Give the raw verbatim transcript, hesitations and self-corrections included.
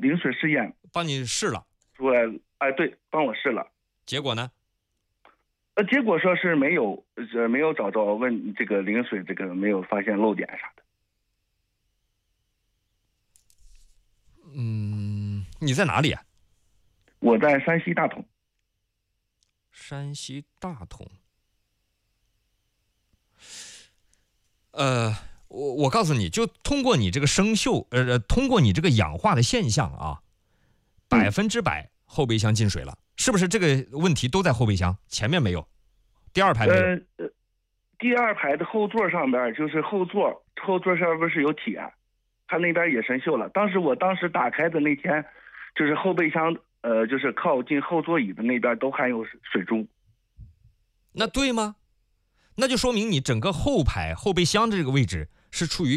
淋水试验， 帮你试了， 出来，哎，对，帮我试了， 结果呢？ 呃，结果说是没有，呃，没有找着问这个淋水这个没有发现漏点啥的。 嗯，你在哪里啊？ 我在山西大同。 山西大同。呃，我我告诉你，就通过你这个生锈，呃，通过你这个氧化的现象啊，百分之百后备箱进水了，是不是？这个问题都在后备箱，前面没有，第二排没有。 呃呃，第二排的后座上边就是后座，后座上边是有铁，它那边也生锈了。当时我当时打开的那天，就是后备箱，呃，就是靠近后座椅的那边都含有水珠。 那对吗？那就说明你整个后排后备箱的这个位置是处于